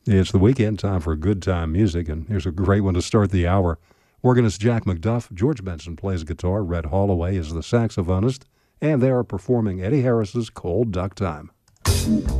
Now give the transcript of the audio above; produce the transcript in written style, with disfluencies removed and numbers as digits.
It's the weekend, time for good time music, and here's a great one to start the hour. Organist Jack McDuff, George Benson plays guitar, Red Holloway is the saxophonist, and they are performing Eddie Harris's Cold Duck Time.